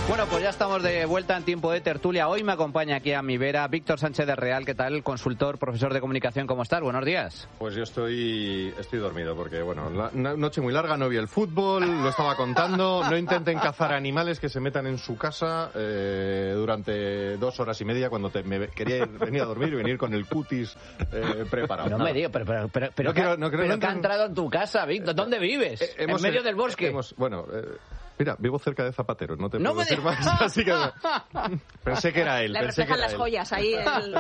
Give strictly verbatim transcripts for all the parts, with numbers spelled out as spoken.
Bueno, pues ya estamos de vuelta en tiempo de tertulia. Hoy me acompaña aquí a mi vera Víctor Sánchez de Real. ¿Qué tal? Consultor, profesor de comunicación. ¿Cómo estás? Buenos días. Pues yo estoy estoy dormido porque, bueno, la noche muy larga, no vi el fútbol, lo estaba contando. No intenten cazar animales que se metan en su casa eh, durante dos horas y media cuando te, me quería venir a dormir y venir con el cutis eh, preparado. No me digo, pero, pero, pero, pero, no quiero, no quiero, pero no que ha entrado en tu casa, Víctor. ¿Dónde vives? Eh, hemos, ¿En medio del bosque? Hemos, bueno... Eh, Mira, vivo cerca de Zapatero, no te no puedo decir de... más, así que pensé que era él. Le pensé reflejan que era las él. joyas ahí. El...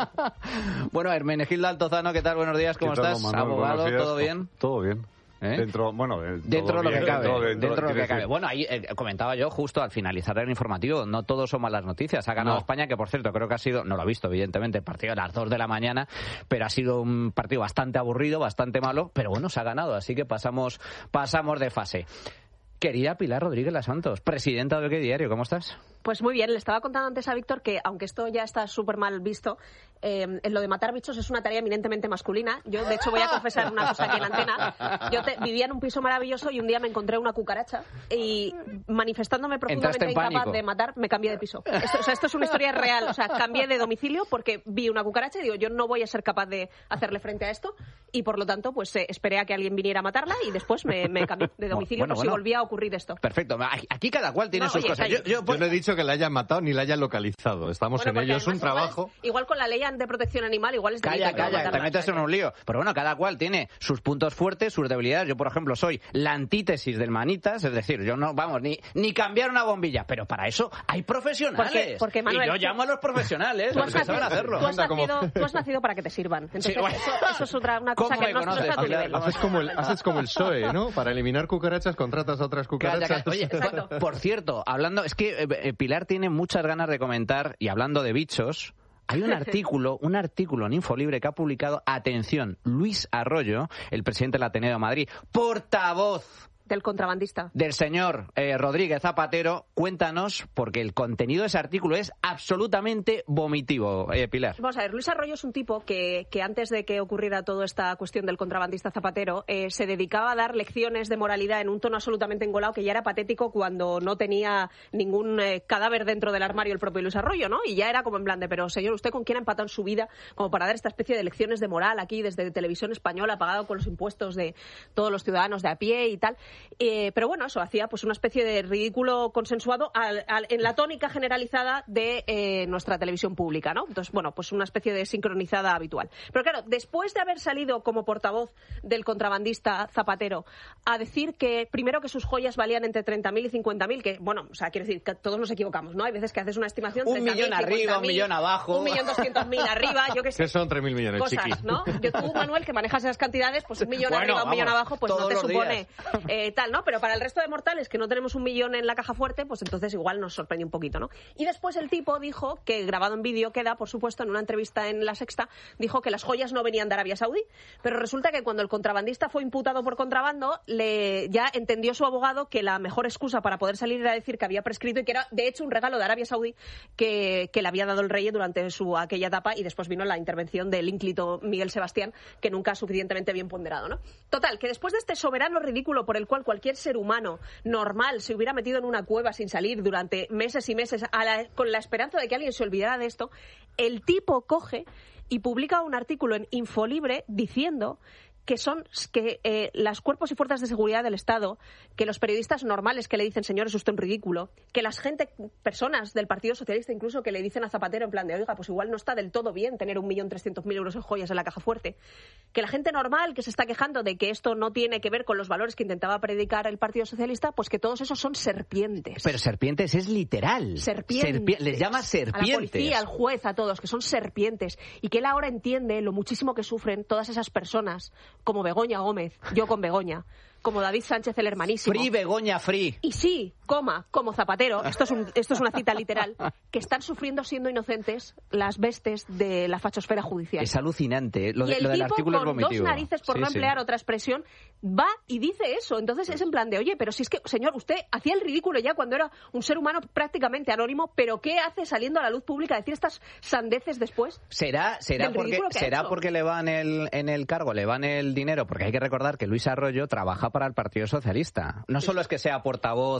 Bueno, Hermenegildo Altozano, ¿qué tal? Buenos días, ¿cómo estás? Manuel? Abogado, días. ¿todo bien? Todo bien. ¿Eh? Dentro, bueno, eh, dentro de lo bien, que cabe, dentro, dentro, dentro de lo que cabe. decir... Bueno, ahí eh, comentaba yo justo al finalizar el informativo, no todos son malas noticias. Ha ganado no. España, que por cierto creo que ha sido, no lo he visto evidentemente, el partido a las dos de la mañana, pero ha sido un partido bastante aburrido, bastante malo, pero bueno, se ha ganado, así que pasamos, pasamos de fase. Querida Pilar Rodríguez Las Santos, presidenta del ¿Qué Diario? ¿Cómo estás? Pues muy bien, le estaba contando antes a Víctor que, aunque esto ya está súper mal visto, eh, en lo de matar bichos es una tarea eminentemente masculina. Yo, de hecho, voy a confesar una cosa aquí en antena. Yo te, vivía en un piso maravilloso y un día me encontré una cucaracha y, manifestándome profundamente incapaz de matar, me cambié de piso. Esto, o sea, esto es una historia real. O sea, cambié de domicilio porque vi una cucaracha y digo, yo no voy a ser capaz de hacerle frente a esto y, por lo tanto, pues eh, esperé a que alguien viniera a matarla y después me, me cambié de domicilio bueno, por bueno. si volvía a ocurrir esto. Perfecto. Aquí cada cual tiene no, sus oye, cosas. Yo, yo, pues... yo no he dicho que la hayan matado ni la hayan localizado. Estamos bueno, en ello. Es un trabajo. Igual, igual con la ley de protección animal, igual es Calla, calla, te metes en un lío. Pero bueno, cada cual tiene sus puntos fuertes, sus debilidades. Yo, por ejemplo, soy la antítesis del manitas, es decir, yo no, vamos, ni, ni cambiar una bombilla. Pero para eso hay profesionales. Porque, porque, Manuel, y yo llamo a los profesionales, los que saben hacerlo. Tú has, nacido, tú has nacido para que te sirvan. Entonces, sí, bueno. eso, eso es otra, una cosa que no, no está a tu nivel. Haces como, el, haces como el P S O E, ¿no? Para eliminar cucarachas, contratas a otras cucarachas. Calla, calla. Oye, exacto. Por cierto, hablando, es que eh, Pilar tiene muchas ganas de comentar, y hablando de bichos, hay un artículo, un artículo en Infolibre que ha publicado, atención, Luis Arroyo, el presidente del Ateneo de Madrid, portavoz del contrabandista. Del señor eh, Rodríguez Zapatero. Cuéntanos, porque el contenido de ese artículo es absolutamente vomitivo, eh, Pilar. Vamos a ver, Luis Arroyo es un tipo que, que antes de que ocurriera toda esta cuestión del contrabandista Zapatero, eh, se dedicaba a dar lecciones de moralidad en un tono absolutamente engolado, que ya era patético cuando no tenía ningún eh, cadáver dentro del armario el propio Luis Arroyo, ¿no? Y ya era como en plan de, pero señor, ¿usted con quién ha empatado en su vida como para dar esta especie de lecciones de moral aquí desde Televisión Española, pagado con los impuestos de todos los ciudadanos de a pie y tal? Eh, pero bueno, eso hacía pues una especie de ridículo consensuado al, al, en la tónica generalizada de eh, nuestra televisión pública, ¿no? Entonces, bueno, pues una especie de sincronizada habitual. Pero claro, después de haber salido como portavoz del contrabandista Zapatero a decir que, primero, que sus joyas valían entre treinta mil y cincuenta mil, que, bueno, o sea, quiere decir que todos nos equivocamos, ¿no? Hay veces que haces una estimación... Un millón arriba, un millón abajo... Un millón doscientos mil arriba, yo qué sé. ¿Qué son tres mil millones, cosas, chiqui? ¿no? Yo, tú, Manuel, que manejas esas cantidades, pues un millón bueno, arriba, un vamos, millón abajo, pues no te supone eh, tal, ¿no? Pero para el resto de mortales que no tenemos un millón en la caja fuerte, pues entonces igual nos sorprende un poquito, ¿no? Y después el tipo dijo, que grabado en vídeo queda, por supuesto, en una entrevista en La Sexta, dijo que las joyas no venían de Arabia Saudí, pero resulta que cuando el contrabandista fue imputado por contrabando, le ya entendió su abogado que la mejor excusa para poder salir era decir que había prescrito y que era, de hecho, un regalo de Arabia Saudí que, que le había dado el rey durante su aquella etapa, y después vino la intervención del ínclito Miguel Sebastián, que nunca suficientemente bien ponderado, ¿no? Total, que después de este soberano ridículo por el cual cualquier ser humano normal se hubiera metido en una cueva sin salir durante meses y meses a la, con la esperanza de que alguien se olvidara de esto, el tipo coge y publica un artículo en Infolibre diciendo que son que eh, los cuerpos y fuerzas de seguridad del Estado, que los periodistas normales que le dicen, señor, es usted un ridículo, que las gente, personas del Partido Socialista incluso, que le dicen a Zapatero en plan de, oiga, pues igual no está del todo bien tener un millón trescientos mil euros en joyas en la caja fuerte, que la gente normal que se está quejando de que esto no tiene que ver con los valores que intentaba predicar el Partido Socialista, pues que todos esos son serpientes. Pero serpientes es literal. Serpientes. Serpi- les llama serpientes. A la policía, al juez, a todos, que son serpientes. Y que él ahora entiende lo muchísimo que sufren todas esas personas, como Begoña Gómez, yo con Begoña, como David Sánchez, el hermanísimo. Free, Begoña, free. Y sí, coma, como Zapatero, esto es, un, esto es una cita literal, que están sufriendo siendo inocentes las bestes de la fachosfera judicial. Es alucinante, ¿eh? Lo, de, y el lo del tipo, artículo es con vomitivo. dos narices, por sí, no emplear sí. otra expresión, va y dice eso. Entonces es en plan de, oye, pero si es que, señor, usted hacía el ridículo ya cuando era un ser humano prácticamente anónimo, pero ¿qué hace saliendo a la luz pública a decir estas sandeces después? ¿Será, será, porque, será porque le van el, en el cargo, le van el dinero? Porque hay que recordar que Luis Arroyo trabaja para el Partido Socialista. No solo es que sea portavoz eh,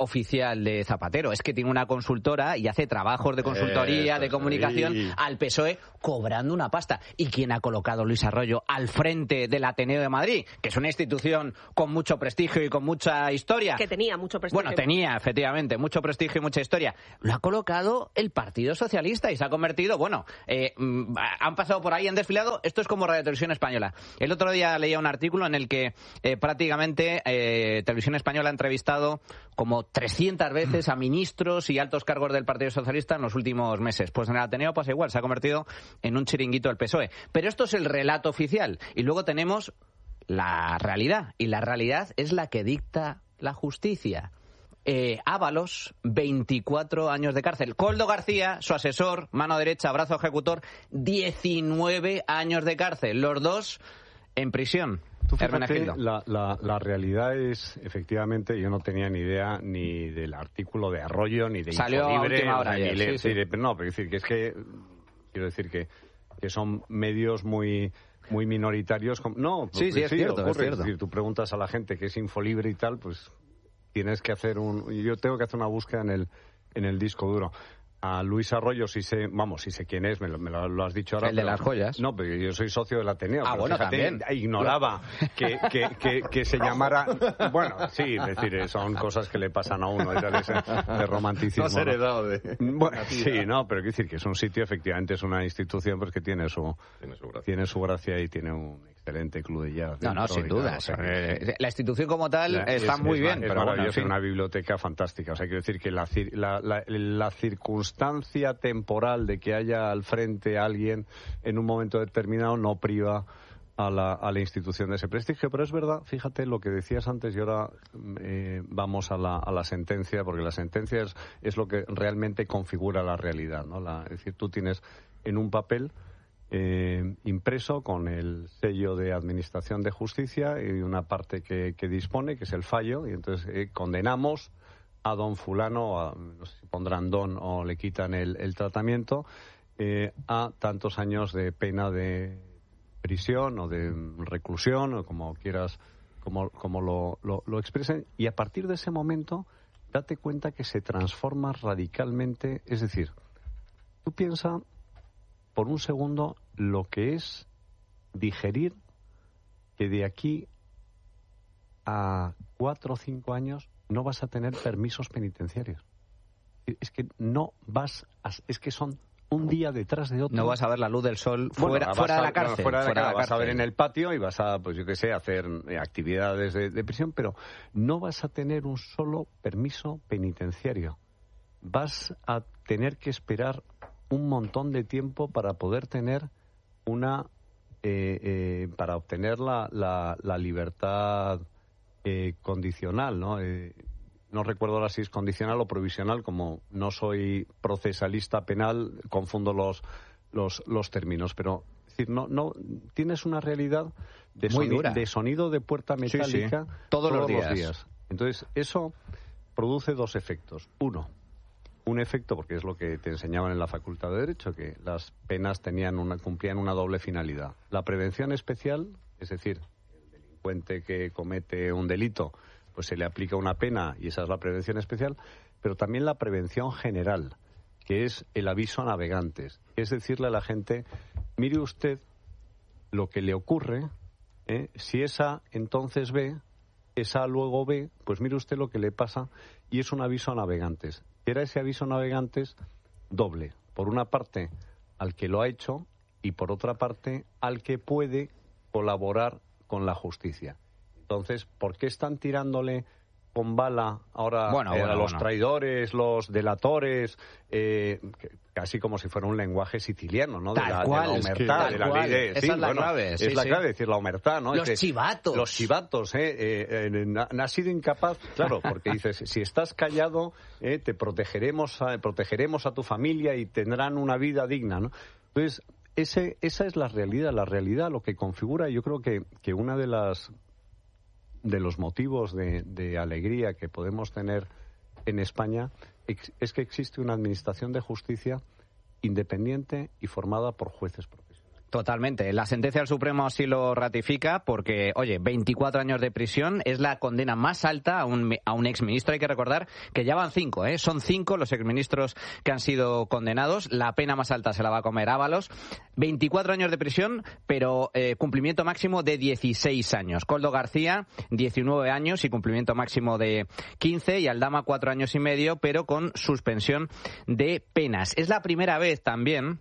oficial de Zapatero, es que tiene una consultora y hace trabajos de consultoría, Eso, de comunicación sí. al P S O E cobrando una pasta. ¿Y quién ha colocado a Luis Arroyo al frente del Ateneo de Madrid? Que es una institución con mucho prestigio y con mucha historia. Que tenía mucho prestigio. Bueno, tenía, efectivamente, mucho prestigio y mucha historia. Lo ha colocado el Partido Socialista y se ha convertido, bueno, eh, han pasado por ahí, han desfilado. Esto es como Radio Televisión Española. El otro día leía un artículo en el que eh, prácticamente eh, Televisión Española ha entrevistado como trescientas veces a ministros y altos cargos del Partido Socialista en los últimos meses. Pues en el Ateneo pasa igual, se ha convertido en un chiringuito del P S O E. Pero esto es el relato oficial. Y luego tenemos la realidad. Y la realidad es la que dicta la justicia. Eh, Ábalos, veinticuatro años de cárcel. Koldo García, su asesor, mano derecha, brazo ejecutor, diecinueve años de cárcel. Los dos en prisión. Tú fíjate, la, la, la realidad es, efectivamente, yo no tenía ni idea ni del artículo de Arroyo, ni de Salió Infolibre, a última hora o sea, ayer, ni le, sí, sí. de, no, pero decir que es que, quiero decir que, que son medios muy muy minoritarios. No, sí, sí, es cierto, ocurre. es cierto. Es decir, tú preguntas a la gente que es Infolibre y tal, pues tienes que hacer un... Yo tengo que hacer una búsqueda en el, en el disco duro. A Luis Arroyo sí sé, vamos, sí sé quién es, me lo, me lo, lo has dicho ahora. El de pero, las joyas. No, pero yo soy socio del Ateneo. Ah, pero bueno, fíjate, también. ignoraba que, que, que, que se llamara... Bueno, sí, es decir, son cosas que le pasan a uno, ya ese, de romanticismo. No has heredado de... Bueno, sí, no, pero quiero decir que es un sitio, efectivamente, es una institución pues que tiene su, Tiene su gracia. tiene su gracia y tiene un excelente club de jazz. No, no, sin duda. O sea, eh, la institución como tal la- está es, muy es, bien. Es pero bueno, maravilloso, en fin. una biblioteca fantástica. O sea, quiero decir que la, cir- la, la, la circunstancia temporal de que haya al frente alguien en un momento determinado no priva a la, a la institución de ese prestigio. Pero es verdad, fíjate lo que decías antes y ahora eh, vamos a la, a la sentencia, porque la sentencia es, es lo que realmente configura la realidad, ¿no? La, es decir, tú tienes en un papel Eh, impreso con el sello de Administración de Justicia y una parte que, que dispone, que es el fallo, y entonces eh, condenamos a don fulano, a, no sé si pondrán don o le quitan el, el tratamiento, eh, a tantos años de pena de prisión o de reclusión, o como quieras, como, como lo, lo, lo expresen, y a partir de ese momento date cuenta que se transforma radicalmente, es decir, tú piensas por un segundo lo que es digerir que de aquí a cuatro o cinco años no vas a tener permisos penitenciarios. Es que no vas a, es que son un día detrás de otro. No vas a ver la luz del sol Bueno, fuera, vas fuera a- de la cárcel. fuera de la fuera de cárcel, la vas a ver cárcel. en el patio y vas a, pues yo qué sé, hacer eh, actividades de, de prisión, pero no vas a tener un solo permiso penitenciario. Vas a tener que esperar un montón de tiempo para poder tener una eh, eh, para obtener la, la, la libertad eh, condicional, ¿no? Eh, no recuerdo ahora si es condicional o provisional, como no soy procesalista penal, confundo los los, los términos, pero es decir, no no tienes una realidad de, Muy soni- dura. de sonido de puerta Sí, sí. metálica Todos los días. Entonces, eso produce dos efectos. Uno, un efecto, porque es lo que te enseñaban en la Facultad de Derecho, que las penas tenían una, cumplían una doble finalidad. La prevención especial, es decir, el delincuente que comete un delito, pues se le aplica una pena y esa es la prevención especial, pero también la prevención general, que es el aviso a navegantes. Es decirle a la gente, mire usted lo que le ocurre, ¿eh? Si es A, entonces B, es A, luego B, pues mire usted lo que le pasa, y es un aviso a navegantes. Era ese aviso a navegantes doble. Por una parte, al que lo ha hecho, y por otra parte, al que puede colaborar con la justicia. Entonces, ¿por qué están tirándole con bala ahora Bueno, eh, bueno, a los bueno. traidores, los delatores, eh, que- casi como si fuera un lenguaje siciliano, ¿no? Tal de la, cual, de la es que omertá, tal de la cual. ley de... Esa sí, es la bueno, clave, sí, es la sí. clave, decir, la omertá, ¿no? Los Es que- chivatos. Los chivatos, ¿eh? eh, eh, na- ha sido incapaz, claro, porque dices, si estás callado, eh, te protegeremos a, protegeremos a tu familia y tendrán una vida digna, ¿no? Entonces, ese, esa es la realidad, la realidad, lo que configura, yo creo que, que una de las de los motivos de, de alegría que podemos tener en España ex- es que existe una administración de justicia independiente y formada por jueces profesionales. Totalmente. La sentencia del Supremo así lo ratifica porque, oye, veinticuatro años de prisión es la condena más alta a un, a un exministro. Hay que recordar que ya van cinco, ¿eh? Son cinco los exministros que han sido condenados. La pena más alta se la va a comer Ábalos. veinticuatro años de prisión, pero eh, cumplimiento máximo de dieciséis años. Koldo García, diecinueve años y cumplimiento máximo de quince. Y Aldama, cuatro años y medio, pero con suspensión de penas. Es la primera vez también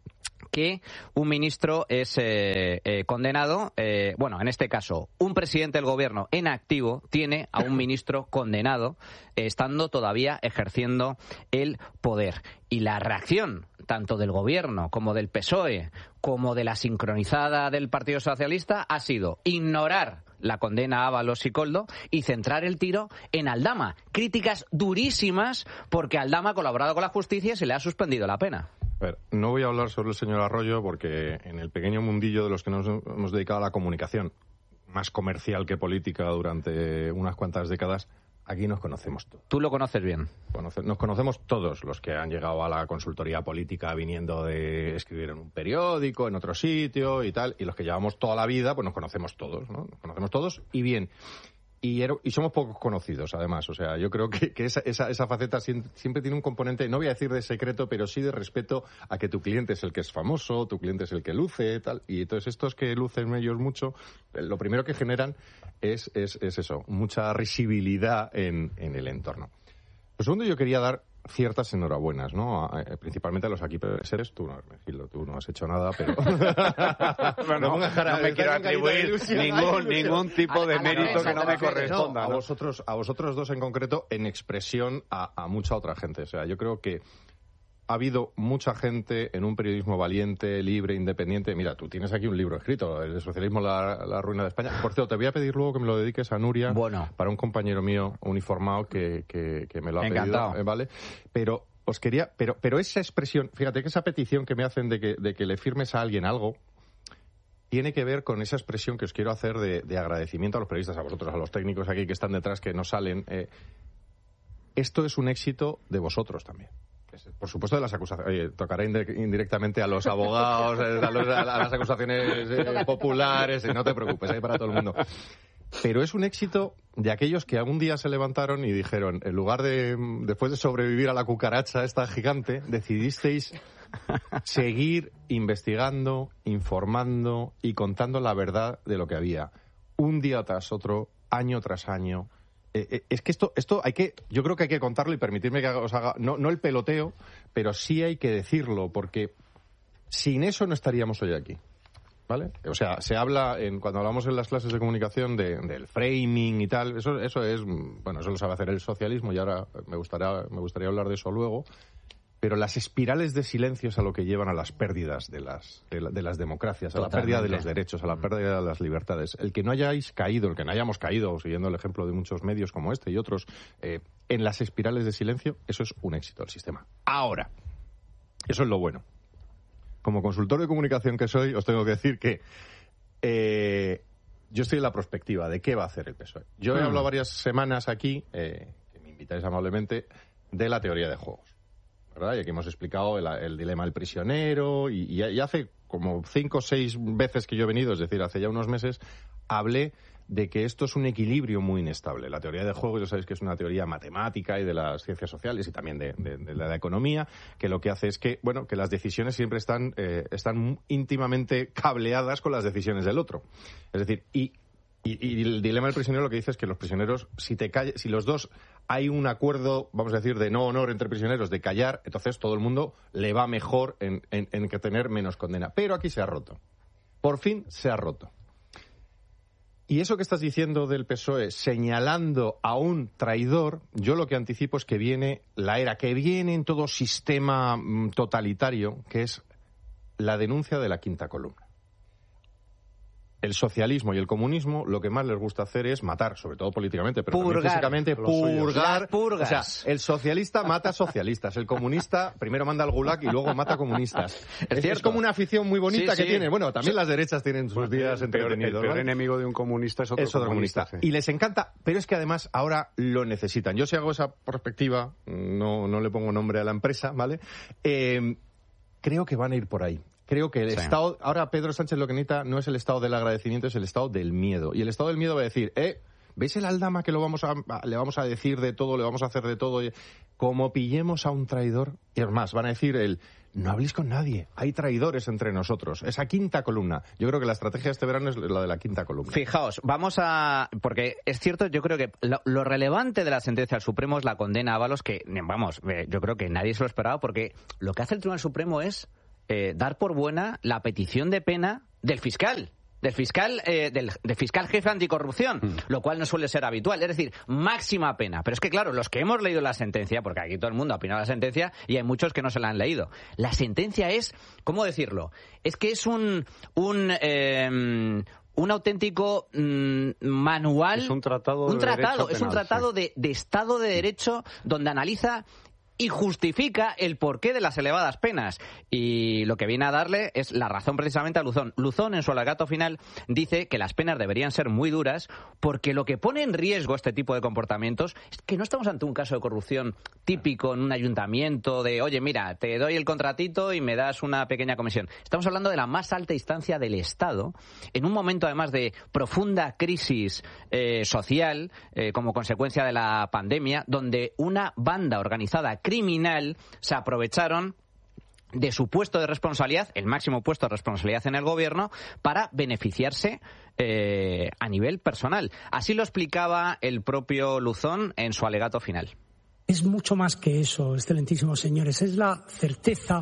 que un ministro es eh, eh, condenado, eh, bueno, en este caso, un presidente del gobierno en activo tiene a un ministro condenado, eh, estando todavía ejerciendo el poder. Y la reacción, tanto del gobierno como del P S O E, como de la sincronizada del Partido Socialista, ha sido ignorar la condena a Ábalos y Koldo y centrar el tiro en Aldama. Críticas durísimas porque Aldama ha colaborado con la justicia y se le ha suspendido la pena. A ver, no voy a hablar sobre el señor Arroyo porque en el pequeño mundillo de los que nos hemos dedicado a la comunicación, más comercial que política durante unas cuantas décadas, aquí nos conocemos todos. Tú lo conoces bien. Conoce, nos conocemos todos los que han llegado a la consultoría política viniendo de escribir en un periódico, en otro sitio y tal, y los que llevamos toda la vida, pues nos conocemos todos, ¿no? Nos conocemos todos y bien. Y, y somos pocos conocidos, además. O sea, yo creo que, que esa, esa, esa faceta siempre, siempre tiene un componente, no voy a decir de secreto, pero sí de respeto a que tu cliente es el que es famoso, tu cliente es el que luce, tal. Y entonces estos que lucen ellos mucho, lo primero que generan es, es, es eso, mucha risibilidad en, en el entorno. Lo segundo, yo quería dar ciertas enhorabuenas, ¿no? A, a, principalmente a los aquí presentes. Tú no, Hermenegildo, tú no has hecho nada, pero... bueno, no, no me quiero atribuir ningún, ningún tipo de mérito que no me corresponda. No, a, vosotros, a vosotros dos en concreto, en expresión a, a mucha otra gente. O sea, yo creo que ha habido mucha gente en un periodismo valiente, libre, independiente. Mira, tú tienes aquí un libro escrito, El socialismo, la, la ruina de España. Por cierto, te voy a pedir luego que me lo dediques a Nuria, bueno, para un compañero mío uniformado que, que, que me lo ha Encantado. pedido. ¿Vale? Pero os quería... Pero, pero esa expresión, fíjate que esa petición que me hacen de que, de que le firmes a alguien algo, tiene que ver con esa expresión que os quiero hacer de, de agradecimiento a los periodistas, a vosotros, a los técnicos aquí que están detrás, que no salen. Eh, esto es un éxito de vosotros también. Por supuesto, de las acusaciones. Oye, tocará indirectamente a los abogados, a, los, a las acusaciones eh, populares, y no te preocupes, hay para todo el mundo. Pero es un éxito de aquellos que algún día se levantaron y dijeron, en lugar de, después de sobrevivir a la cucaracha esta gigante, decidisteis seguir investigando, informando y contando la verdad de lo que había. Un día tras otro, año tras año. Eh, es que esto, esto hay que, yo creo que hay que contarlo y permitirme que os haga, no, no el peloteo, pero sí hay que decirlo, porque sin eso no estaríamos hoy aquí, ¿vale? O sea, se habla, en, cuando hablamos en las clases de comunicación de, del framing y tal, eso, eso es, bueno, eso lo sabe hacer el socialismo y ahora me gustaría, me gustaría hablar de eso luego. Pero las espirales de silencio es a lo que llevan a las pérdidas de las, de, la, de las democracias, a Totalmente. La pérdida de los derechos, a la pérdida de las libertades. El que no hayáis caído, el que no hayamos caído, siguiendo el ejemplo de muchos medios como este y otros, eh, en las espirales de silencio, eso es un éxito del sistema. Ahora, eso es lo bueno. Como consultor de comunicación que soy, os tengo que decir que eh, yo estoy en la perspectiva de qué va a hacer el P S O E. Yo he mm. hablado varias semanas aquí, eh, que me invitáis amablemente, de la teoría de juegos, ¿verdad? Y aquí hemos explicado el, el dilema del prisionero y, y, y hace como cinco o seis veces que yo he venido, es decir, hace ya unos meses, hablé de que esto es un equilibrio muy inestable. La teoría de juegos, ya sabéis que es una teoría matemática y de las ciencias sociales y también de, de, de la economía, que lo que hace es que, bueno, que las decisiones siempre están, eh, están íntimamente cableadas con las decisiones del otro. Es decir, y Y, y el dilema del prisionero lo que dice es que los prisioneros, si te calle, si los dos hay un acuerdo, vamos a decir, de no honor entre prisioneros, de callar, entonces todo el mundo le va mejor en, en, en que tener menos condena. Pero aquí se ha roto. Por fin se ha roto. Y eso que estás diciendo del P S O E, señalando a un traidor, yo lo que anticipo es que viene la era, que viene en todo sistema mm, totalitario, que es la denuncia de la quinta columna. El socialismo y el comunismo lo que más les gusta hacer es matar, sobre todo políticamente, pero purgar, también físicamente, purgar. Purgas. O sea, el socialista mata socialistas, el comunista primero manda al gulag y luego mata comunistas. Es, es, es como una afición muy bonita sí, que sí. tiene. Bueno, también sí. las derechas tienen sus días el peor, entretenidos. El peor ¿vale? enemigo de un comunista es otro, es otro comunista. comunista. Sí. Y les encanta, pero es que además ahora lo necesitan. Yo si hago esa perspectiva, no, no le pongo nombre a la empresa, ¿vale? Eh, creo que van a ir por ahí. creo que el Sí. estado... Ahora Pedro Sánchez lo que necesita no es el estado del agradecimiento, es el estado del miedo. Y el estado del miedo va a decir, eh... ¿Veis el Aldama que lo vamos a, le vamos a decir de todo, le vamos a hacer de todo? Como pillemos a un traidor, y es más, van a decir el, no habléis con nadie, hay traidores entre nosotros. Esa quinta columna. Yo creo que la estrategia de este verano es la de la quinta columna. Fijaos, vamos a... Porque es cierto, yo creo que lo, lo relevante de la sentencia del Supremo es la condena a Ábalos, que, vamos, eh, yo creo que nadie se lo esperaba, porque lo que hace el Tribunal Supremo es eh, dar por buena la petición de pena del fiscal. Del fiscal, eh, del, del fiscal jefe anticorrupción, mm. lo cual no suele ser habitual. Es decir, máxima pena. Pero es que, claro, los que hemos leído la sentencia, porque aquí todo el mundo ha opinado la sentencia y hay muchos que no se la han leído. La sentencia es, ¿cómo decirlo? Es que es un... un eh, un auténtico mmm, manual... Es un tratado de un tratado, derecho Es un penal, tratado sí. de, de Estado de Derecho donde analiza y justifica el porqué de las elevadas penas. Y lo que viene a darle es la razón precisamente a Luzón. Luzón, en su alegato final, dice que las penas deberían ser muy duras porque lo que pone en riesgo este tipo de comportamientos es que no estamos ante un caso de corrupción típico en un ayuntamiento de, oye, mira, te doy el contratito y me das una pequeña comisión. Estamos hablando de la más alta instancia del Estado, en un momento además de profunda crisis eh, social eh, como consecuencia de la pandemia, donde una banda organizada criminal se aprovecharon de su puesto de responsabilidad, el máximo puesto de responsabilidad en el gobierno, para beneficiarse eh, a nivel personal. Así lo explicaba el propio Luzón en su alegato final. Es mucho más que eso, excelentísimos señores. Es la certeza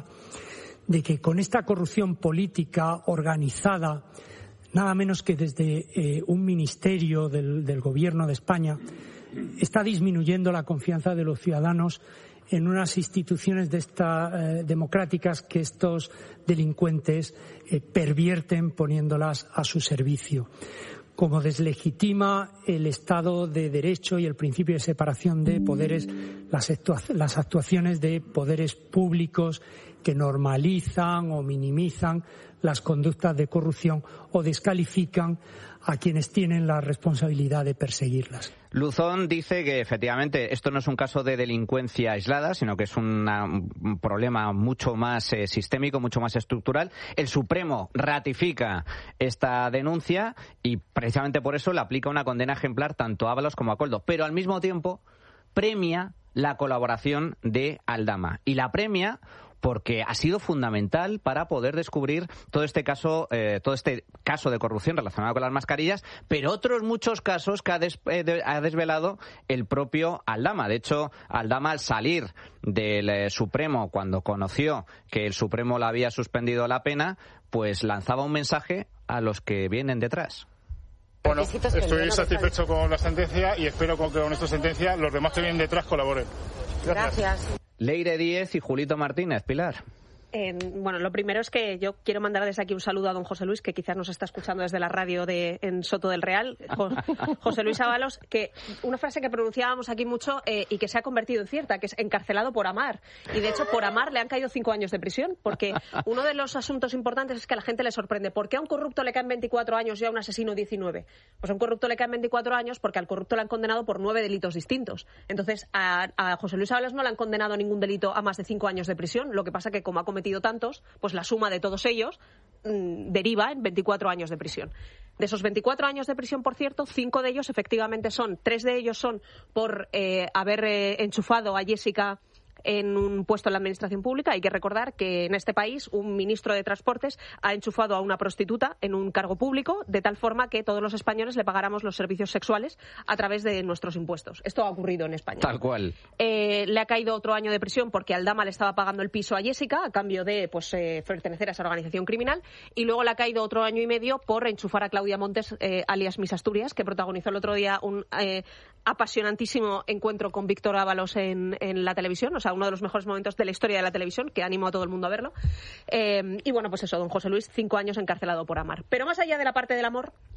de que con esta corrupción política organizada, nada menos que desde eh, un ministerio del, del gobierno de España, está disminuyendo la confianza de los ciudadanos en unas instituciones de esta, eh, democráticas que estos delincuentes eh, pervierten poniéndolas a su servicio. Como deslegitima el Estado de Derecho y el principio de separación de poderes, las, actua- las actuaciones de poderes públicos que normalizan o minimizan las conductas de corrupción o descalifican a quienes tienen la responsabilidad de perseguirlas. Luzón dice que efectivamente esto no es un caso de delincuencia aislada, sino que es una, un problema mucho más eh, sistémico, mucho más estructural. El Supremo ratifica esta denuncia y precisamente por eso le aplica una condena ejemplar tanto a Ábalos como a Koldo, pero al mismo tiempo premia la colaboración de Aldama y la premia porque ha sido fundamental para poder descubrir todo este caso, eh, todo este caso de corrupción relacionado con las mascarillas, pero otros muchos casos que ha, des, eh, de, ha desvelado el propio Aldama. De hecho, Aldama, al salir del eh, Supremo, cuando conoció que el Supremo le había suspendido la pena, pues lanzaba un mensaje a los que vienen detrás. Bueno, estoy satisfecho con la sentencia y espero que con esta sentencia los demás que vienen detrás colaboren. Gracias. Gracias. Leire Díez y Julito Martínez. Pilar. Eh, bueno, lo primero es que yo quiero mandar desde aquí un saludo a don José Luis, que quizás nos está escuchando desde la radio de en Soto del Real. Jo, José Luis Ábalos, que una frase que pronunciábamos aquí mucho eh, y que se ha convertido en cierta, que es encarcelado por amar. Y de hecho, por amar le han caído cinco años de prisión, porque uno de los asuntos importantes es que a la gente le sorprende. ¿Por qué a un corrupto le caen veinticuatro años y a un asesino diecinueve? Pues a un corrupto le caen veinticuatro años porque al corrupto le han condenado por nueve delitos distintos. Entonces, a, a José Luis Ábalos no le han condenado ningún delito a más de cinco años de prisión. Lo que pasa que, como ha cometido tantos, pues la suma de todos ellos mmm, deriva en veinticuatro años de prisión. De esos veinticuatro años de prisión, por cierto, cinco de ellos efectivamente son, tres de ellos son por eh, haber eh, enchufado a Jessica en un puesto en la administración pública. Hay que recordar que en este país un ministro de Transportes ha enchufado a una prostituta en un cargo público de tal forma que todos los españoles le pagáramos los servicios sexuales a través de nuestros impuestos. Esto ha ocurrido en España. Tal cual. Eh, le ha caído otro año de prisión porque Aldama le estaba pagando el piso a Jessica a cambio de pues eh, pertenecer a esa organización criminal, y luego le ha caído otro año y medio por enchufar a Claudia Montes, eh, alias Miss Asturias, que protagonizó el otro día un eh, apasionantísimo encuentro con Víctor Ábalos en, en la televisión, o sea, uno de los mejores momentos de la historia de la televisión, que animo a todo el mundo a verlo. Eh, y bueno, pues eso, don José Luis, cinco años encarcelado por amar. Pero más allá de la parte del amor,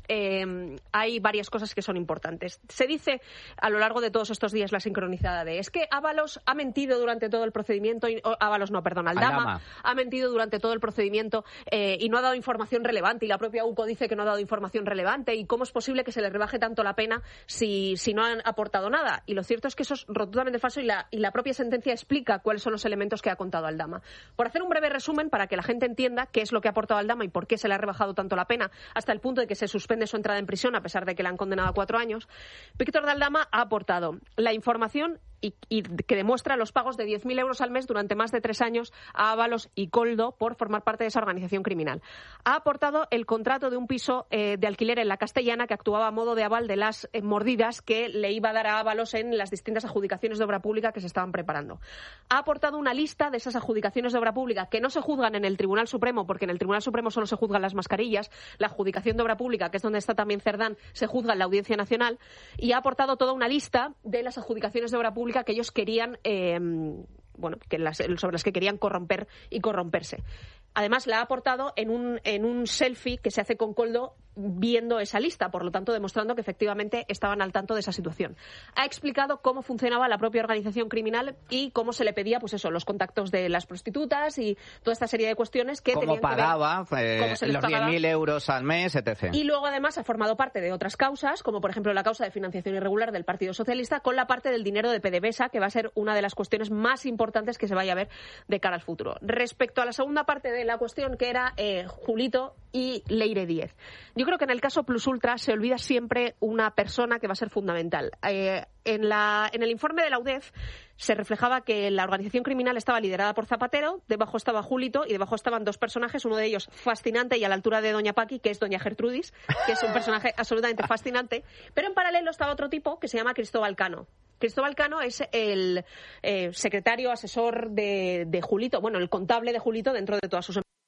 eh, hay varias cosas que son importantes. Se dice a lo largo de todos estos días la sincronizada de es que Ábalos ha mentido durante todo el procedimiento, y, oh, Ábalos no, perdón, Aldama, Aldama ha mentido durante todo el procedimiento eh, y no ha dado información relevante, y la propia U C O dice que no ha dado información relevante, y cómo es posible que se le rebaje tanto la pena si, si no han aportado nada. Y lo cierto es que eso es rotundamente falso, y la, y la propia sentencia explica cuáles son los elementos que ha contado Aldama. Por hacer un breve resumen, para que la gente entienda qué es lo que ha aportado Aldama y por qué se le ha rebajado tanto la pena, hasta el punto de que se suspende su entrada en prisión, a pesar de que le han condenado a cuatro años, Víctor de Aldama ha aportado la información Y, y que demuestra los pagos de diez mil euros al mes durante más de tres años a Ábalos y Koldo por formar parte de esa organización criminal. Ha aportado el contrato de un piso eh, de alquiler en la Castellana que actuaba a modo de aval de las eh, mordidas que le iba a dar a Ábalos en las distintas adjudicaciones de obra pública que se estaban preparando. Ha aportado una lista de esas adjudicaciones de obra pública que no se juzgan en el Tribunal Supremo, porque en el Tribunal Supremo solo se juzgan las mascarillas. La adjudicación de obra pública, que es donde está también Cerdán, se juzga en la Audiencia Nacional. Y ha aportado toda una lista de las adjudicaciones de obra pública que ellos querían, eh, bueno, que las, sobre las que querían corromper y corromperse. Además, la ha aportado en un, en un selfie que se hace con Koldo viendo esa lista, por lo tanto, demostrando que efectivamente estaban al tanto de esa situación. Ha explicado cómo funcionaba la propia organización criminal y cómo se le pedía, pues eso, los contactos de las prostitutas y toda esta serie de cuestiones que tenían pagaba, que ver eh, cómo se les los pagaba. diez mil euros al mes, etcétera. Y luego, además, ha formado parte de otras causas, como por ejemplo la causa de financiación irregular del Partido Socialista, con la parte del dinero de PDVSA, que va a ser una de las cuestiones más importantes que se vaya a ver de cara al futuro. Respecto a la segunda parte de la cuestión, que era eh, Julito y Leire Díez. Yo creo que en el caso Plus Ultra se olvida siempre una persona que va a ser fundamental. Eh, en, la, en el informe de la U D E F se reflejaba que la organización criminal estaba liderada por Zapatero, debajo estaba Julito y debajo estaban dos personajes, uno de ellos fascinante y a la altura de Doña Paqui, que es Doña Gertrudis, que es un personaje absolutamente fascinante, pero en paralelo estaba otro tipo que se llama Cristóbal Cano. Cristóbal Cano es el eh, secretario asesor de, de Julito, bueno, el contable de Julito dentro de todas sus empresas.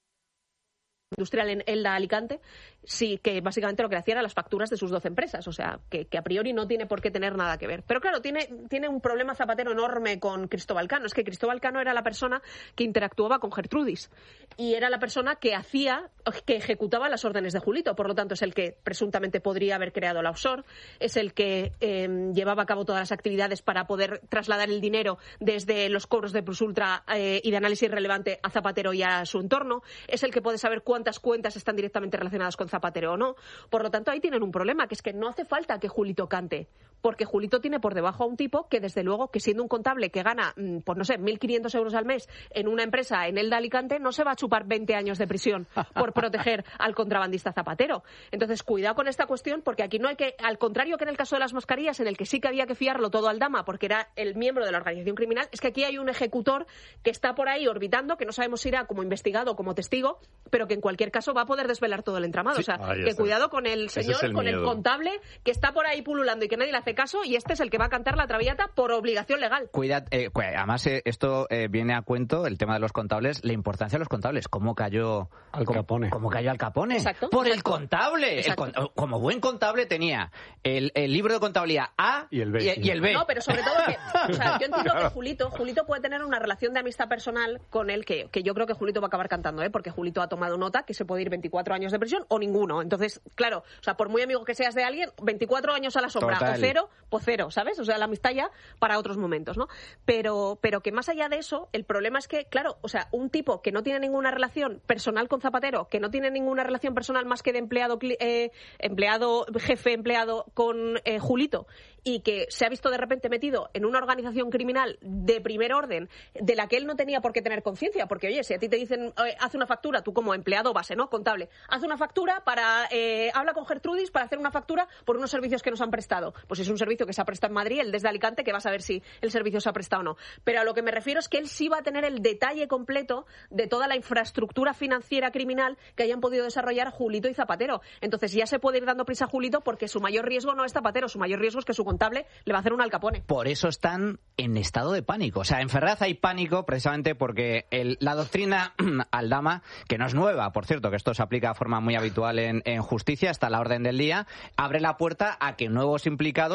Industrial en Elda, Alicante, sí, que básicamente lo que hacía era las facturas de sus doce empresas, o sea, que, que a priori no tiene por qué tener nada que ver. Pero claro, tiene, tiene un problema Zapatero enorme con Cristóbal Cano, es que Cristóbal Cano era la persona que interactuaba con Gertrudis y era la persona que hacía, que ejecutaba las órdenes de Julito, por lo tanto es el que presuntamente podría haber creado la offshore, es el que eh, llevaba a cabo todas las actividades para poder trasladar el dinero desde los cobros de Plus Ultra eh, y de análisis relevante a Zapatero y a su entorno, es el que puede saber cuánto cuántas cuentas están directamente relacionadas con Zapatero o no. Por lo tanto, ahí tienen un problema, que es que no hace falta que Julito cante, porque Julito tiene por debajo a un tipo que, desde luego, que siendo un contable que gana, pues no sé, mil quinientos euros al mes en una empresa en Elda, Alicante, no se va a chupar veinte años de prisión por proteger al contrabandista Zapatero. Entonces, cuidado con esta cuestión, porque aquí no hay que, al contrario que en el caso de las mascarillas, en el que sí que había que fiarlo todo al Dama, porque era el miembro de la organización criminal, es que aquí hay un ejecutor que está por ahí orbitando, que no sabemos si irá como investigado o como testigo, pero que en cualquier caso va a poder desvelar todo el entramado. Sí, o sea, que está. Cuidado con el señor, el con miedo. El contable que está por ahí pululando y que nadie le hace caso, y este es el que va a cantar la traviata por obligación legal. Cuidado, eh, además eh, esto eh, viene a cuento, el tema de los contables, la importancia de los contables, cómo cayó Al Capone. Cómo cayó Al Capone. Exacto. Por exacto. el contable. El con, como buen contable tenía el, el libro de contabilidad A y el B. Y, y el B. No, pero sobre todo que, o sea, yo entiendo que Julito, Julito puede tener una relación de amistad personal con él que, que yo creo que Julito va a acabar cantando, ¿eh? Porque Julito ha tomado nota que se puede ir veinticuatro años de prisión o ninguno. Entonces, claro, o sea, por muy amigo que seas de alguien, veinticuatro años a la sombra Total. o cero, pues cero, ¿sabes? O sea, la amistad ya para otros momentos, ¿no? Pero, pero que más allá de eso, el problema es que, claro, o sea, un tipo que no tiene ninguna relación personal con Zapatero, que no tiene ninguna relación personal más que de empleado, eh, empleado jefe empleado con eh, Julito, y que se ha visto de repente metido en una organización criminal de primer orden de la que él no tenía por qué tener conciencia, porque oye, si a ti te dicen eh, haz una factura, tú como empleado base, ¿no? Contable, haz una factura para, eh, habla con Gertrudis para hacer una factura por unos servicios que nos han prestado. Pues es un servicio que se ha prestado en Madrid, el desde Alicante, que vas a ver si el servicio se ha prestado o no. Pero a lo que me refiero es que él sí va a tener el detalle completo de toda la infraestructura financiera criminal que hayan podido desarrollar Julito y Zapatero. Entonces ya se puede ir dando prisa a Julito, porque su mayor riesgo no es Zapatero, su mayor riesgo es que su contable le va a hacer un Al Capone. Por eso están en estado de pánico. O sea, en Ferraz hay pánico precisamente porque el, la doctrina Aldama, que no es nueva, por cierto, que esto se aplica de forma muy habitual en, en justicia, está a la orden del día, abre la puerta a que nuevos implicados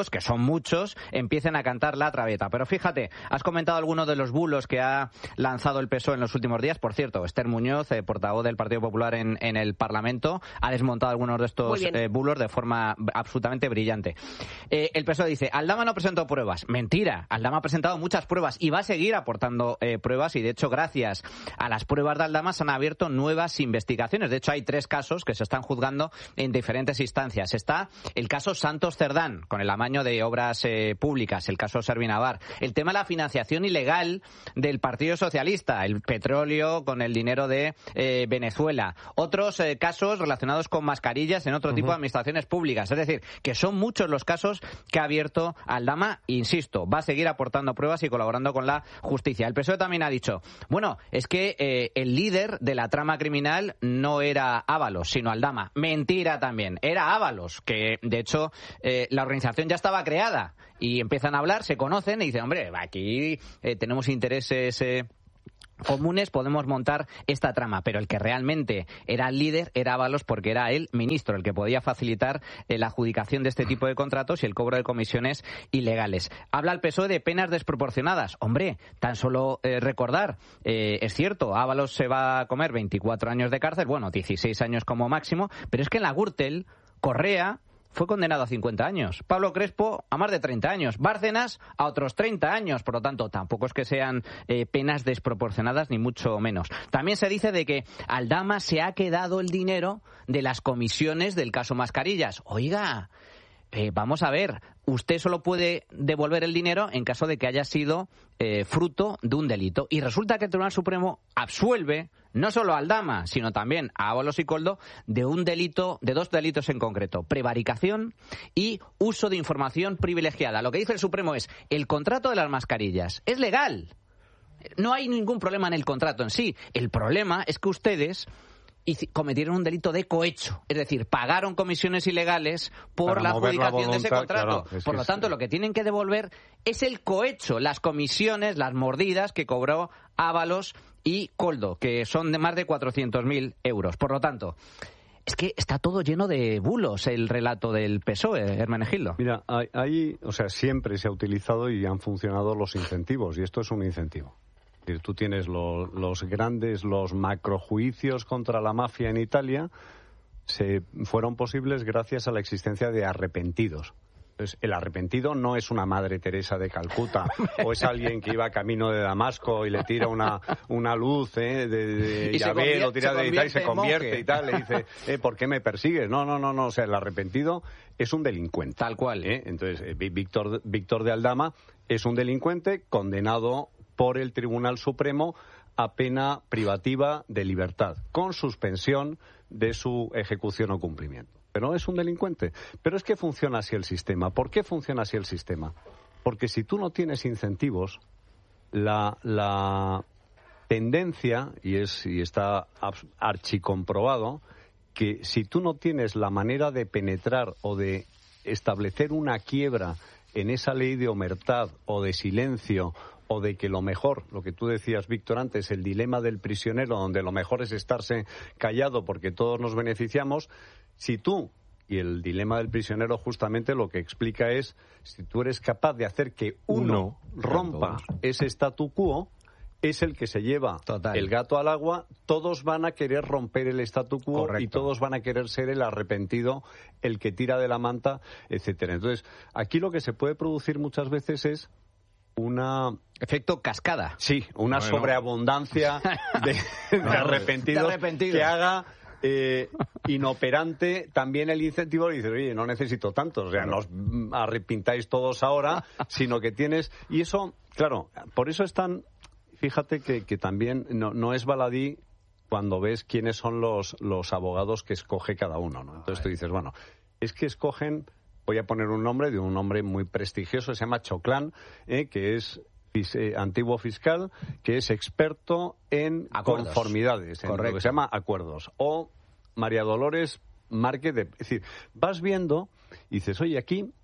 todos, que son muchos, empiecen a cantar la traviata. Pero fíjate, has comentado algunos de los bulos que ha lanzado el P S O E en los últimos días. Por cierto, Esther Muñoz, eh, portavoz del Partido Popular en, en el Parlamento, ha desmontado algunos de estos eh, bulos de forma absolutamente brillante. Eh, el P S O E dice, Aldama no presentó pruebas. Mentira, Aldama ha presentado muchas pruebas y va a seguir aportando eh, pruebas, y de hecho, gracias a las pruebas de Aldama se han abierto nuevas investigaciones. De hecho, hay tres casos que se están juzgando en diferentes instancias. Está el caso Santos Cerdán, con el amaño de obras eh, públicas, el caso Servinavar, el tema de la financiación ilegal del Partido Socialista, el petróleo con el dinero de eh, Venezuela, otros eh, casos relacionados con mascarillas en otro uh-huh. tipo de administraciones públicas. Es decir, que son muchos los casos que ha abierto Aldama. Insisto, va a seguir aportando pruebas y colaborando con la justicia. El P S O E también ha dicho, bueno, es que eh, el líder de la trama criminal no era Ábalos, sino Aldama. Mentira también, era Ábalos, que de hecho eh, la organización ya estaba creada, y empiezan a hablar, se conocen y dicen, hombre, aquí eh, tenemos intereses eh, comunes, podemos montar esta trama. Pero el que realmente era el líder era Ábalos, porque era el ministro el que podía facilitar eh, la adjudicación de este tipo de contratos y el cobro de comisiones ilegales. Habla el P S O E de penas desproporcionadas. Hombre, tan solo eh, recordar, eh, es cierto, Ábalos se va a comer veinticuatro años de cárcel, bueno, dieciséis años como máximo, pero es que en la Gürtel, Correa fue condenado a cincuenta años, Pablo Crespo a más de treinta años, Bárcenas a otros treinta años, por lo tanto tampoco es que sean eh, penas desproporcionadas ni mucho menos. También se dice de que Aldama se ha quedado el dinero de las comisiones del caso Mascarillas. Oiga, eh, vamos a ver, usted solo puede devolver el dinero en caso de que haya sido eh, fruto de un delito. Y resulta que el Tribunal Supremo absuelve no solo a Aldama, sino también a Ábalos y Koldo de un delito, de dos delitos en concreto: prevaricación y uso de información privilegiada. Lo que dice el Supremo es, el contrato de las mascarillas es legal. No hay ningún problema en el contrato en sí. El problema es que ustedes y cometieron un delito de cohecho, es decir, pagaron comisiones ilegales por Para la adjudicación la voluntad, de ese contrato. Claro, por lo tanto, es... lo que tienen que devolver es el cohecho, las comisiones, las mordidas que cobró Ábalos y Koldo, que son de más de cuatrocientos mil euros. Por lo tanto, es que está todo lleno de bulos el relato del P S O E, Hermenegildo. Mira, ahí, o sea, siempre se ha utilizado y han funcionado los incentivos, y esto es un incentivo. Es decir, tú tienes lo, los grandes, los macrojuicios contra la mafia en Italia, se fueron posibles gracias a la existencia de arrepentidos. Entonces, el arrepentido no es una Madre Teresa de Calcuta o es alguien que iba camino de Damasco y le tira una, una luz eh, de, de llave, lo tira de y tal y se convierte y tal, le dice, eh, ¿por qué me persigues? No, no, no, no, o sea, el arrepentido es un delincuente. Tal cual. ¿eh? Entonces, eh, Víctor, Víctor de Aldama es un delincuente condenado por el Tribunal Supremo a pena privativa de libertad, con suspensión de su ejecución o cumplimiento. Pero no es un delincuente. Pero es que funciona así el sistema. ¿Por qué funciona así el sistema? Porque si tú no tienes incentivos, la, la tendencia, y, es, y está archicomprobado, que si tú no tienes la manera de penetrar o de establecer una quiebra en esa ley de omertad o de silencio, o de que lo mejor, lo que tú decías, Víctor, antes, el dilema del prisionero, donde lo mejor es estarse callado porque todos nos beneficiamos, si tú, y el dilema del prisionero justamente lo que explica es, si tú eres capaz de hacer que uno, uno rompa ese statu quo, es el que se lleva Total. el gato al agua, todos van a querer romper el statu quo. Correcto. Y todos van a querer ser el arrepentido, el que tira de la manta, etcétera. Entonces, aquí lo que se puede producir muchas veces es una... efecto cascada. Sí, una bueno. sobreabundancia de, de, arrepentidos, de arrepentidos que haga eh, inoperante también el incentivo. Y dices, oye, no necesito tanto, o sea, no os arrepintáis todos ahora, sino que tienes... Y eso, claro, por eso es tan... Fíjate que, que también no, no es baladí cuando ves quiénes son los, los abogados que escoge cada uno, ¿no? Entonces tú dices, bueno, es que escogen... Voy a poner un nombre de un hombre muy prestigioso, se llama Choclán, eh, que es eh, antiguo fiscal, que es experto en acuerdos. Conformidades, en Correcto. Lo que se llama acuerdos. O María Dolores Márquez. De, es decir, vas viendo y dices, oye, aquí,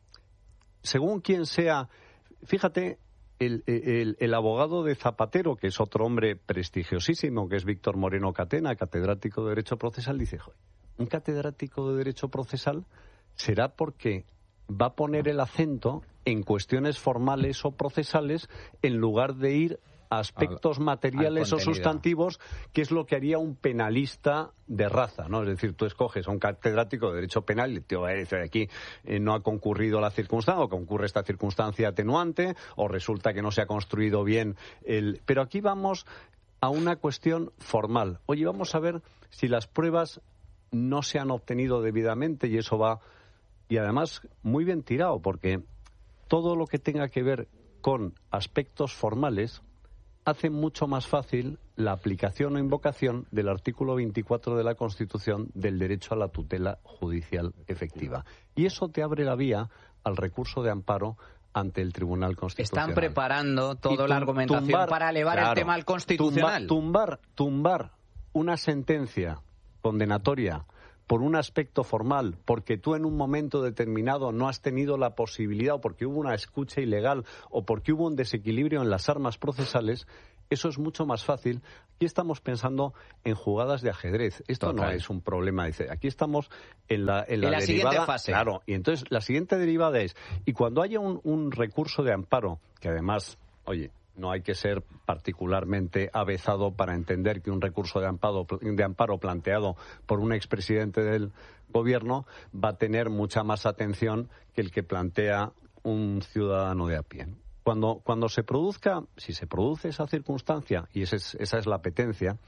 según quien sea, fíjate, el, el, el abogado de Zapatero, que es otro hombre prestigiosísimo, que es Víctor Moreno Catena, catedrático de Derecho Procesal, dice, joder, un catedrático de Derecho Procesal... ¿será porque va a poner el acento en cuestiones formales o procesales en lugar de ir a aspectos al, materiales o sustantivos, que es lo que haría un penalista de raza, ¿no? Es decir, tú escoges a un catedrático de Derecho Penal y te va a decir aquí eh, no ha concurrido la circunstancia, o concurre esta circunstancia atenuante, o resulta que no se ha construido bien el... Pero aquí vamos a una cuestión formal. Oye, vamos a ver si las pruebas no se han obtenido debidamente, y eso va... Y además, muy bien tirado, porque todo lo que tenga que ver con aspectos formales hace mucho más fácil la aplicación o invocación del artículo veinticuatro de la Constitución del derecho a la tutela judicial efectiva. Y eso te abre la vía al recurso de amparo ante el Tribunal Constitucional. Están preparando toda tum, la argumentación tumbar, para elevar claro, el tema al Constitucional. Tumbar, tumbar, tumbar una sentencia condenatoria por un aspecto formal, porque tú en un momento determinado no has tenido la posibilidad, o porque hubo una escucha ilegal, o porque hubo un desequilibrio en las armas procesales, eso es mucho más fácil. Aquí estamos pensando en jugadas de ajedrez. Esto Total. no es un problema. Dice, aquí estamos en la, en la, en la derivada, siguiente fase. Claro, y entonces la siguiente derivada es, y cuando haya un, un recurso de amparo, que además, oye, no hay que ser particularmente avezado para entender que un recurso de amparo, de amparo planteado por un expresidente del gobierno va a tener mucha más atención que el que plantea un ciudadano de a pie. Cuando, cuando se produzca, si se produce esa circunstancia, y esa es, esa es la apetencia,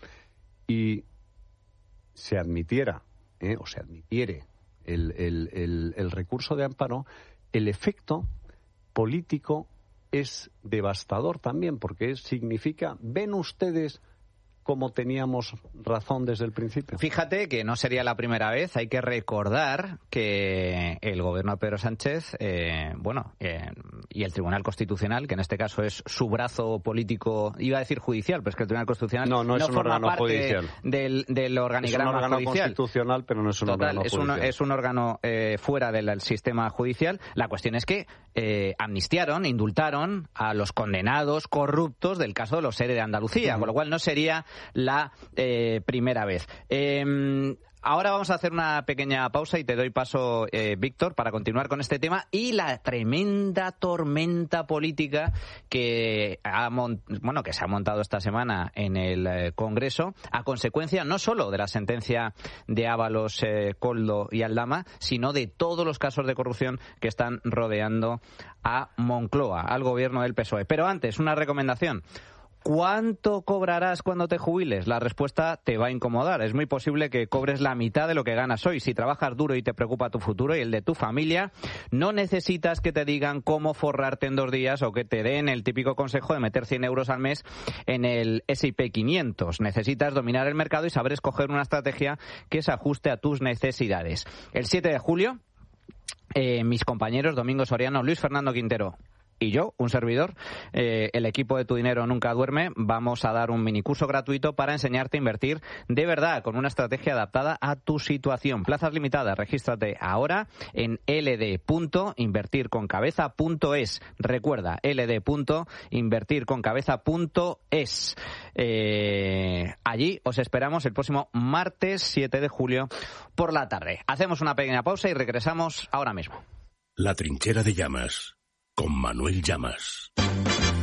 y se admitiera, ¿eh? o se admitiere el, el, el, el recurso de amparo, el efecto político es devastador también, porque significa, ven ustedes cómo teníamos razón desde el principio. Fíjate que no sería la primera vez. Hay que recordar que el gobierno de Pedro Sánchez, eh, bueno, eh, y el Tribunal Constitucional, que en este caso es su brazo político, iba a decir judicial, pero es que el Tribunal Constitucional no, no, no es un forma órgano parte judicial. Del, del organigrama judicial. Es un órgano judicial. constitucional, pero no es un Total, órgano es judicial. Un, es un órgano eh, fuera del sistema judicial. La cuestión es que eh, amnistiaron, indultaron a los condenados corruptos del caso de los ERE de Andalucía, uh-huh. con lo cual no sería la eh, primera vez. Eh, ahora vamos a hacer una pequeña pausa y te doy paso, eh, Víctor, para continuar con este tema y la tremenda tormenta política que ha mont- bueno que se ha montado esta semana en el eh, Congreso a consecuencia no solo de la sentencia de Ábalos, eh, Koldo y Aldama, sino de todos los casos de corrupción que están rodeando a Moncloa, al gobierno del P S O E. Pero antes, una recomendación. ¿Cuánto cobrarás cuando te jubiles? La respuesta te va a incomodar. Es muy posible que cobres la mitad de lo que ganas hoy. Si trabajas duro y te preocupa tu futuro y el de tu familia, no necesitas que te digan cómo forrarte en dos días o que te den el típico consejo de meter cien euros al mes en el ese y pe quinientos. Necesitas dominar el mercado y saber escoger una estrategia que se ajuste a tus necesidades. El siete de julio, eh, mis compañeros Domingo Soriano, Luis Fernando Quintero y yo, un servidor, eh, el equipo de Tu Dinero Nunca Duerme, vamos a dar un minicurso gratuito para enseñarte a invertir de verdad, con una estrategia adaptada a tu situación. Plazas limitadas, regístrate ahora en ele de punto invertir con cabeza punto es. Recuerda, ele de punto invertir con cabeza punto es. Eh, allí os esperamos el próximo martes siete de julio por la tarde. Hacemos una pequeña pausa y regresamos ahora mismo. La Trinchera de Llamas, con Manuel Llamas.